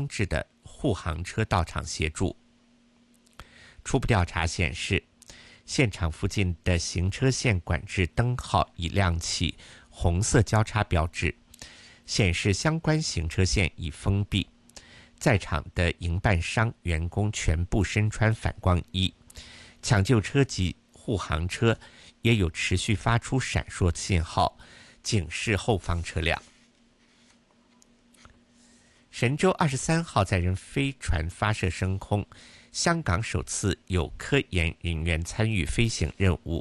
装置的护航车到场协助。初步调查显示，现场附近的行车线管制灯号已亮起红色交叉标志，显示相关行车线已封闭。在场的营办商员工全部身穿反光衣，抢救车及护航车也有持续发出闪烁信号，警示后方车辆。神舟23号载人飞船发射升空，香港首次有科研人员参与飞行任务。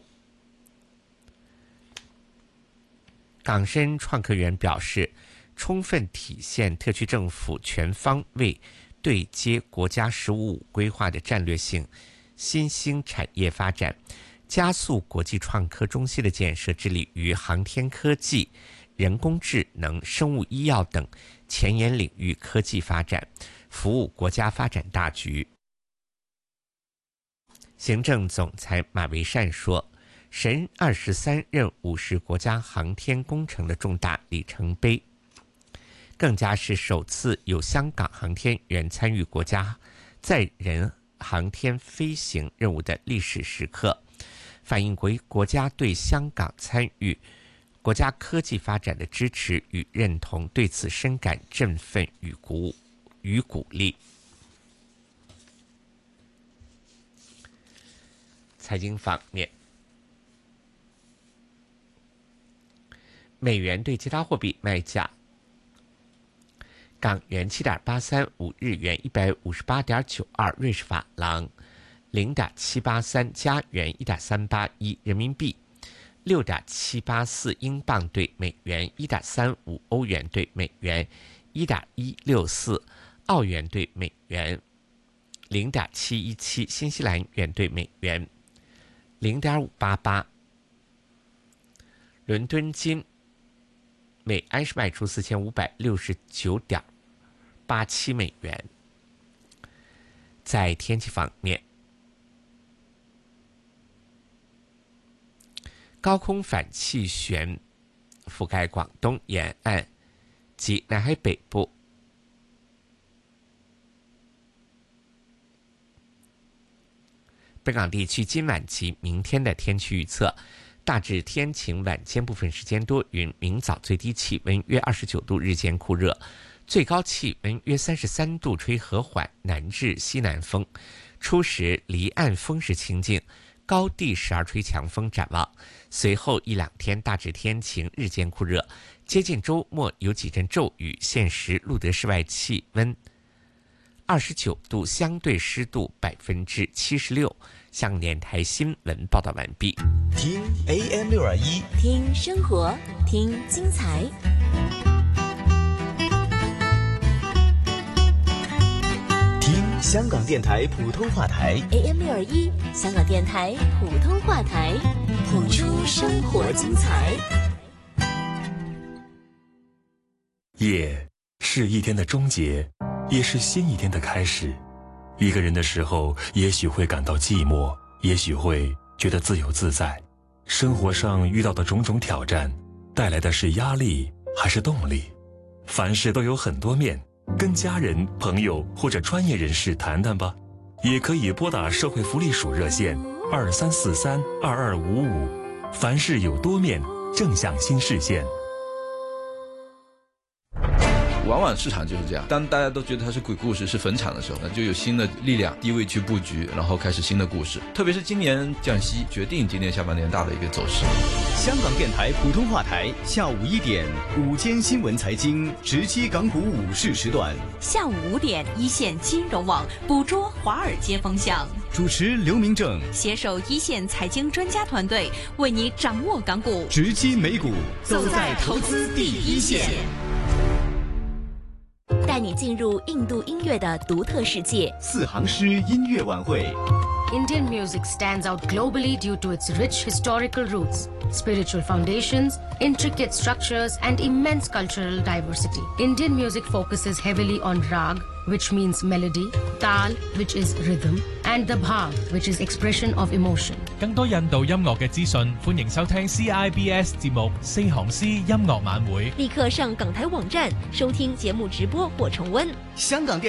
港深创科园表示，充分体现特区政府全方位对接国家“十五五”规划的战略性新兴产业发展，加速国际创科中心的建设，致力于航天科技、人工智能、生物医药等前沿领域科技发展，服务国家发展大局。行政总裁马维善说，神23任务是国家航天工程的重大里程碑，更加是首次有香港航天员参与国家载人航天飞行任务的历史时刻，反映国家对香港参与国家科技发展的支持与认同，对此深感振奋与鼓励。财经方面，美元对其他货币卖价：港元7.835，日元158.92，瑞士法郎0.783，加元1.381，人民币6.784，英镑对美元1.35，欧元对美元1.164，澳元对美元0.717，新西兰元对美元0.588。伦敦金每安士卖出4569.87美元。在天气方面，高空反气旋覆盖广东沿岸及南海北部，本港地区今晚及明天的天气预测：大致天晴，晚间部分时间多云，明早最低气温约29度，日间酷热，最高气温约33度，吹和缓南至西南风，初时离岸风势清劲，高地时而吹强风。展望随后一两天大致天晴，日间酷热，接近周末有几阵骤雨。现时录得室外气温29度，相对湿度76%。香港电台新闻报道完毕。 听 AM621， 听生活，听精彩。 听香港电台普通话台 AM621，香港电台普通话台，谱出生活精彩。 夜是一天的终结，也是新一天的开始。一个人的时候，也许会感到寂寞，也许会觉得自由自在。生活上遇到的种种挑战，带来的是压力还是动力？凡事都有很多面，跟家人、朋友或者专业人士谈谈吧。也可以拨打社会福利署热线23432255。凡事有多面，正向新视线。 往往市场就是这样，当大家都觉得它是鬼故事，是坟场的时候，那就有新的力量低位去布局，然后开始新的故事。特别是今年降息，决定今年下半年大的一个走势。 香港电台普通话台下午1点午间新闻财经直击港股午市时段， 下午5点一线金融网捕捉华尔街风向， 主持刘明正， 携手一线财经专家团队，为你掌握港股， 直击美股，走在投资第一线。 带你进入印度音乐的独特世界。 四行诗音乐晚会。 Indian music stands out globally due to its rich historical roots, spiritual foundations, intricate structures, and immense cultural diversity. Indian music focuses heavily on rag, which means melody, tal, which is rhythm, and the bhav, which is expression of emotion. 更多印度音樂嘅資訊，歡迎收聽 CIBS 節目《四行詩音樂晚會》。 立刻上港台網站收聽節目直播或重溫。 香港電